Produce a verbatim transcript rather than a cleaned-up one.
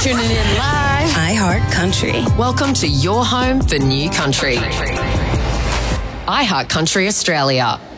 Tuning in live. iHeart Country. Welcome to your home for new country. iHeart Country Australia.